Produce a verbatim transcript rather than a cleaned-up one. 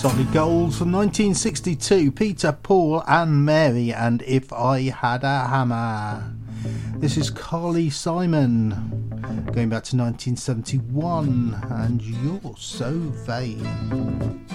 Solid Gold from nineteen sixty-two, Peter, Paul and Mary and If I Had a Hammer. This is Carly Simon going back to nineteen seventy-one and You're So Vain.